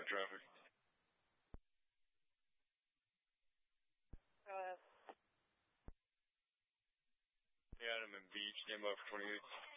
traffic. Yeah, I'm in beach, stand by for 28.